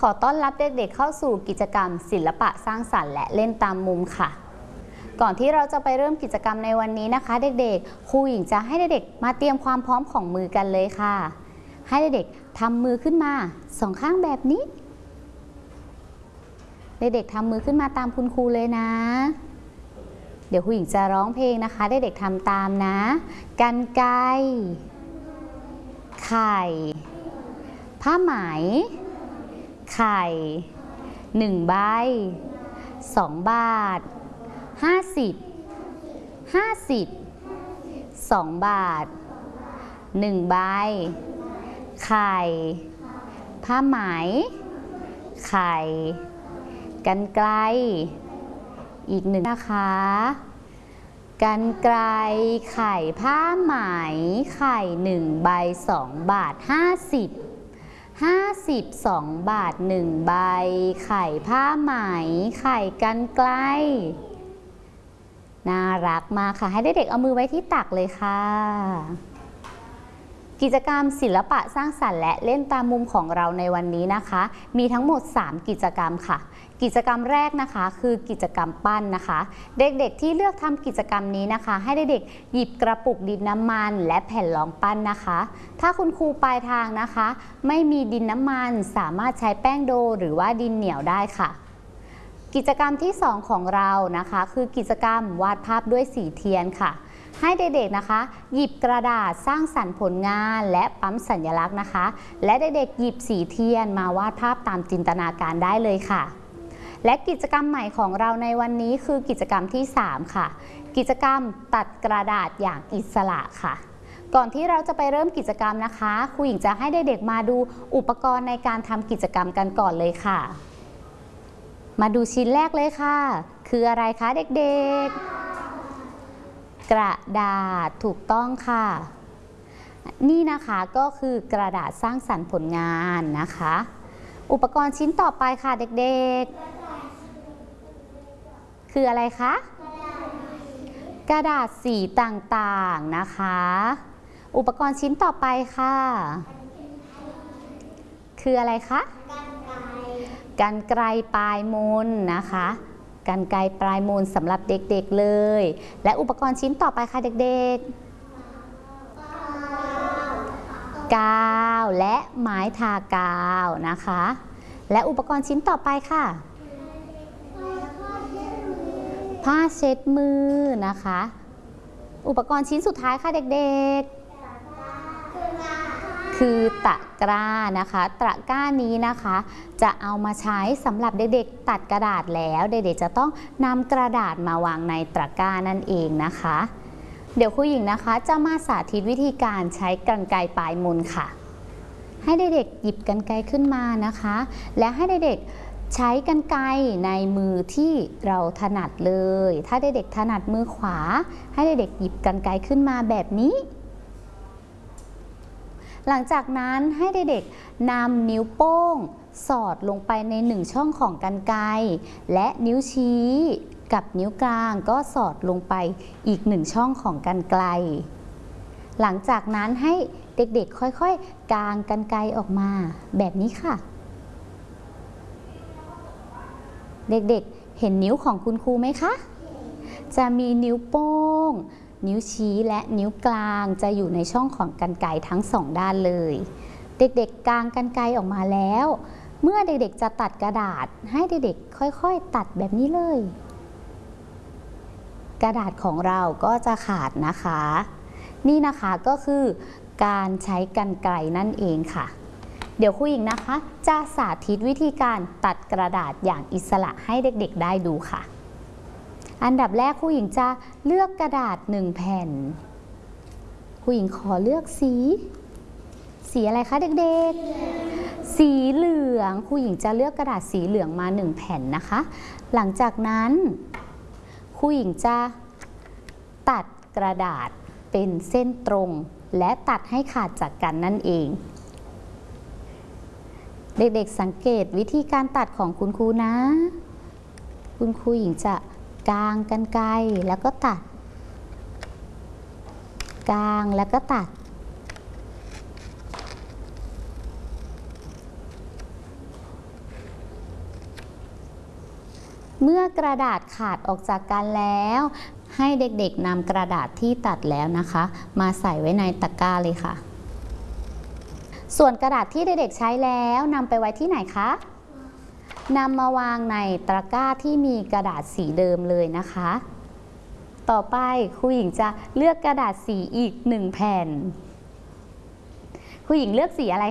อต้อนรับเด็กๆเข้าสู่กิจกรรมศิลปะสร้างสรรค์และเล่นตามมุมค่ะก่อนที่เราจะไปเริ่มกิจกรรมในวันนี้นะคะเด็กๆครูหญิงจะให้เด็กๆมาเตรียมความพร้อมของมือกันเลยค่ะให้เด็กๆทำมือขึ้นมาสองข้างแบบนี้เด็กๆทำมือขึ้นมาตามคุณครูเลยนะเดี๋ยวครูหญิงจะร้องเพลงนะคะเด็กๆทำตามนะกรรไกรไข่ผ้าไหมไข่1 ใบ2 บาท50 2 บาท1 ใบไข่ผ้าไหมไข่กรรไกรอีก1นะคะกรรไกรไข่ผ้าไหมไข่1 ใบ2 บาท52 บาท1 ใบไข่ผ้าไหมไข่กรรไกรน่ารักมากค่ะให้เด็กๆเอามือไว้ที่ตักเลยค่ะกิจกรรมศิลปะสร้างสรรค์และเล่นตามมุมของเราในวันนี้นะคะมีทั้งหมด3 กิจกรรมค่ะกิจกรรมแรกนะคะคือกิจกรรมปั้นนะคะเด็กๆที่เลือกทำกิจกรรมนี้นะคะให้เด็กๆหยิบกระปุกดินน้ำมันและแผ่นรองปั้นนะคะถ้าคุณครูปลายทางนะคะไม่มีดินน้ำมันสามารถใช้แป้งโดหรือว่าดินเหนียวได้ค่ะกิจกรรมที่2ของเรานะคะคือกิจกรรมวาดภาพด้วยสีเทียนค่ะให้เด็กๆนะคะหยิบกระดาษสร้างสรรค์ผลงานและปั๊มสัญลักษณ์นะคะและเด็กๆหยิบสีเทียนมาวาดภาพตามจินตนาการได้เลยค่ะและกิจกรรมใหม่ของเราในวันนี้คือกิจกรรมที่3ค่ะกิจกรรมตัดกระดาษอย่างอิสระค่ะก่อนที่เราจะไปเริ่มกิจกรรมนะคะครูหญิงจะให้เด็กๆมาดูอุปกรณ์ในการทำกิจกรรมกันก่อนเลยค่ะมาดูชิ้นแรกเลยค่ะคืออะไรคะเด็กๆกระดาษถูกต้องค่ะนี่นะคะก็คือกระดาษสร้างสรรค์ผลงานนะคะอุปกรณ์ชิ้นต่อไปค่ะเด็กๆคืออะไรคะกระดาษสีต่างๆนะคะอุปกรณ์ชิ้นต่อไปค่ะคืออะไรคะกรรไกรปลายมูลนะคะกรรไกรปลายมูลสำหรับเด็กๆเลยและอุปกรณ์ชิ้นต่อไปค่ะเด็กๆกาวและไม้ทากาวนะคะและอุปกรณ์ชิ้นต่อไปค่ะผ้าเช็ดมือนะคะอุปกรณ์ชิ้นสุดท้ายค่ะเด็กๆคือตะกร้านะคะตะกร้านี้นะคะจะเอามาใช้สำหรับเด็กๆตัดกระดาษแล้วเด็กๆจะต้องนำกระดาษมาวางในตะกร้านั่นเองนะคะเดี๋ยวครูหญิงนะคะจะมาสาธิตวิธีการใช้กรรไกรปลายมูลค่ะให้เด็กๆหยิบกรรไกรขึ้นมานะคะและให้เด็กๆใช้กรรไกรในมือที่เราถนัดเลยถ้าเด็กๆถนัดมือขวาให้เด็กๆหยิบกรรไกรขึ้นมาแบบนี้หลังจากนั้นให้เด็กๆนำนิ้วโป้งสอดลงไปใน1 ช่องของกรรไกรและนิ้วชี้กับนิ้วกลางก็สอดลงไปอีก1 ช่องของกรรไกรหลังจากนั้นให้เด็กๆค่อยๆกางกรรไกรออกมาแบบนี้ค่ะเด็กๆเห็นนิ้วของคุณครูไหมคะจะมีนิ้วโป้งนิ้วชี้และนิ้วกลางจะอยู่ในช่องของกรรไกรทั้ง2 ด้านเลยเด็กๆกางกรรไกรออกมาแล้วเมื่อเด็กๆจะตัดกระดาษให้เด็กๆค่อยๆตัดแบบนี้เลยกระดาษของเราก็จะขาดนะคะนี่นะคะก็คือการใช้กรรไกรนั่นเองค่ะเดี๋ยวครูหญิงนะคะจะสาธิตวิธีการตัดกระดาษอย่างอิสระให้เด็กๆได้ดูค่ะอันดับแรกครูหญิงจะเลือกกระดาษ1 แผ่นครูหญิงขอเลือกสีอะไรคะเด็กๆสีเหลืองครูหญิงจะเลือกกระดาษสีเหลืองมา1 แผ่นนะคะหลังจากนั้นครูหญิงจะตัดกระดาษเป็นเส้นตรงและตัดให้ขาดจากกันนั่นเองเด็กๆสังเกตวิธีการตัดของคุณครูนะคุณครูหญิงจะกางกรรไกรแล้วก็ตัดกางแล้วก็ตัดเมื่อกระดาษขาดออกจากกันแล้ว ให้เด็กๆนำกระดาษที่ตัดแล้วนะคะ มาใส่ไว้ในตะกร้าเลยค่ะ ส่วนกระดาษที่เด็กๆใช้แล้วนำไปไว้ที่ไหนคะนำมาวางในตะกร้าที่มีกระดาษสีเดิมเลยนะคะ ต่อไปครูหญิงจะเลือกกระดาษสีอีก1 แผ่นครูหญิงเลือกสีอะไร